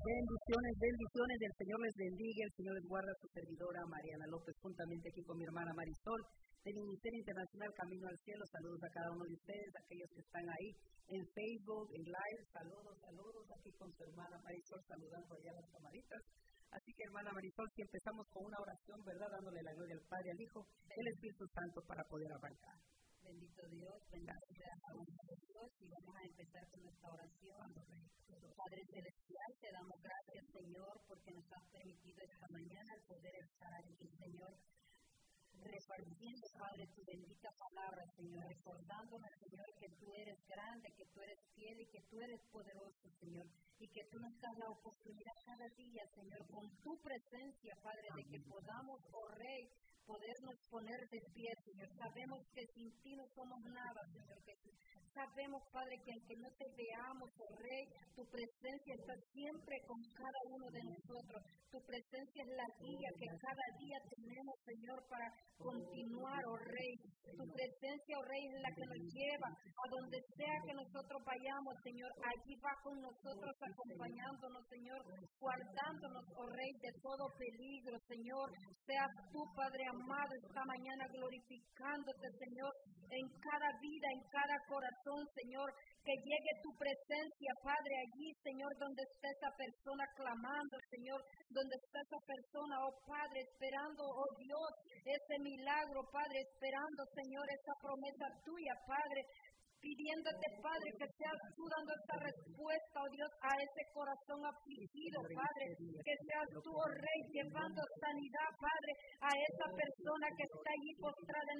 Bendiciones, bendiciones, del Señor les bendiga, el Señor les guarda a su servidora Mariana López, juntamente aquí con mi hermana Marisol, del Ministerio Internacional Camino al Cielo. Saludos a cada uno de ustedes, aquellos que están ahí en Facebook, en live, saludos, aquí con su hermana Marisol, saludando allá a las camaritas. Así que hermana Marisol, si empezamos con una oración, ¿verdad? Dándole la gloria al Padre, al Hijo, el Espíritu Santo para poder arrancar. Bendito Dios, bendito sea a uno de Dios, y vamos a empezar con nuestra oración. Padre Celestial, te damos gracias, Señor, porque nos has permitido esta mañana el poder estar aquí, Señor, repartiendo, Padre, tu bendita palabra, Señor, recordándonos, Señor, que tú eres grande, que tú eres fiel y que tú eres poderoso, Señor, y que tú nos das la oportunidad cada día, Señor, con tu presencia, Padre, de que podamos, oh Rey, podernos poner de pie, Señor. Sabemos que sin ti no somos nada, Señor Jesús. Sabemos, Padre, que aunque no te veamos, oh Rey, tu presencia está siempre con cada uno de nosotros. Tu presencia es la guía que cada día tenemos, Señor, para continuar, oh Rey. Tu presencia, oh Rey, es la que nos lleva a donde sea que nosotros vayamos, Señor. Allí va con nosotros, acompañándonos, Señor, guardándonos, oh Rey, de todo peligro, Señor. Seas tú, Padre amado, esta mañana glorificándote, Señor, en cada vida, en cada corazón, Señor, que llegue tu presencia, Padre, allí, Señor, donde está esa persona clamando, Señor, donde está esa persona, oh Padre, esperando, oh Dios, ese milagro, Padre, esperando, Señor, esa promesa tuya, Padre, pidiéndote, Padre, que seas tú dando esta respuesta, oh Dios, a ese corazón afligido, Padre, que seas tú, oh Rey, llevando sanidad, Padre, a esa persona que está allí postrada en